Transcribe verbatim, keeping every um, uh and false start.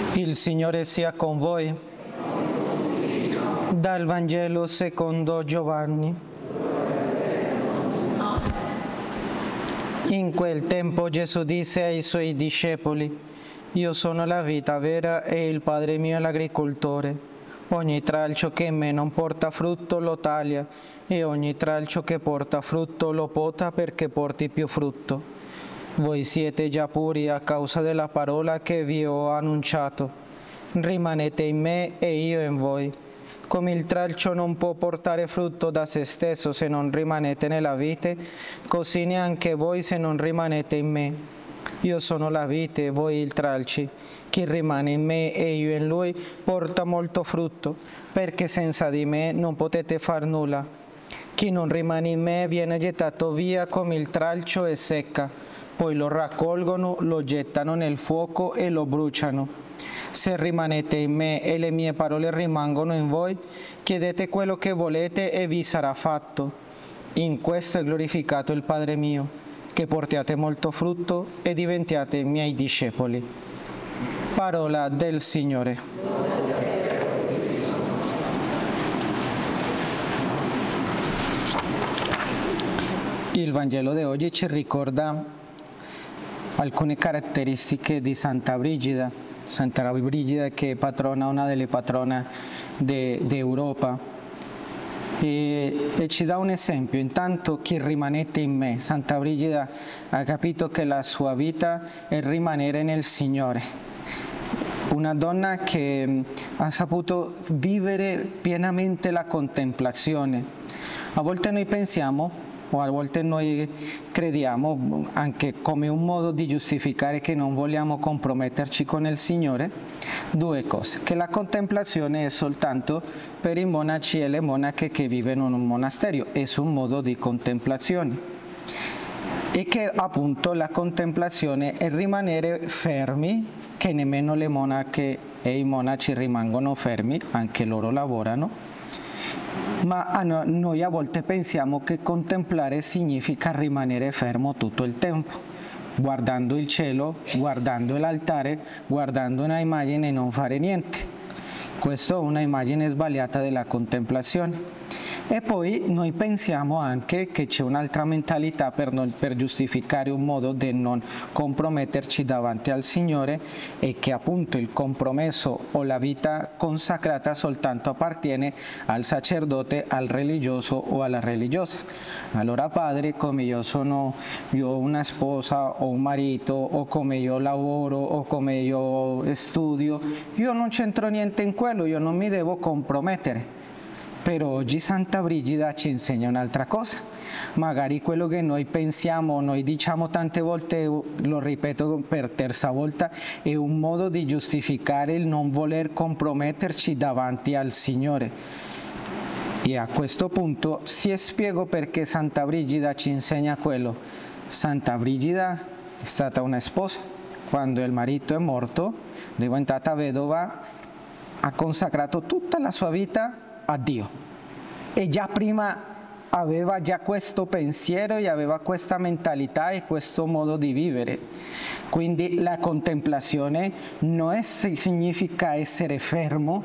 Il Signore sia con voi. Dal Vangelo secondo Giovanni. In quel tempo Gesù disse ai suoi discepoli: Io sono la vita vera e il Padre mio è l'agricoltore. Ogni tralcio che in me non porta frutto lo taglia, e ogni tralcio che porta frutto lo pota perché porti più frutto. Voi siete già puri a causa della parola che vi ho annunciato. Rimanete in me e io in voi. Come il tralcio non può portare frutto da se stesso se non rimanete nella vite, così neanche voi se non rimanete in me. Io sono la vite e voi il tralci. Chi rimane in me e io in lui porta molto frutto, perché senza di me non potete far nulla. Chi non rimane in me viene gettato via come il tralcio e secca. Poi lo raccolgono, lo gettano nel fuoco e lo bruciano. Se rimanete in me e le mie parole rimangono in voi, chiedete quello che volete e vi sarà fatto. In questo è glorificato il Padre mio, che portiate molto frutto e diventiate miei discepoli. Parola del Signore. Il Vangelo di oggi ci ricorda alcune caratteristiche di Santa Brigida. Santa Brigida che è patrona, una delle patrone d'Europa, e, e ci dà un esempio. Intanto, chi rimanete in me. Santa Brigida ha capito che la sua vita è rimanere nel Signore. Una donna che ha saputo vivere pienamente la contemplazione. A volte noi pensiamo, o a volte noi crediamo, anche come un modo di giustificare che non vogliamo comprometterci con il Signore, due cose: che la contemplazione è soltanto per i monaci e le monache che vivono in un monastero, è un modo di contemplazione, e che appunto la contemplazione è rimanere fermi, che nemmeno le monache e i monaci rimangono fermi, anche loro lavorano. Ma noi a volte pensiamo che contemplare significa rimanere fermo tutto il tempo, guardando il cielo, guardando l'altare, guardando una immagine e non fare niente. Questa è una immagine sbagliata della contemplazione. E poi noi pensiamo anche che c'è un'altra mentalità per, non, per giustificare un modo di non comprometterci davanti al Signore, e che appunto il compromesso o la vita consacrata soltanto appartiene al sacerdote, al religioso o alla religiosa. Allora, padre, come io sono io ho una sposa o un marito, o come io lavoro, o come io studio, io non c'entro niente in quello, io non mi devo compromettere. Per oggi Santa Brigida ci insegna un'altra cosa. Magari quello che noi pensiamo, noi diciamo tante volte, lo ripeto per terza volta, è un modo di giustificare il non voler comprometterci davanti al Signore. E a questo punto si spiego perché Santa Brigida ci insegna quello. Santa Brigida è stata una sposa. Quando il marito è morto, diventata vedova, ha consacrato tutta la sua vita a Dio, e già prima aveva già questo pensiero e aveva questa mentalità e questo modo di vivere. Quindi la contemplazione non è, significa essere fermo,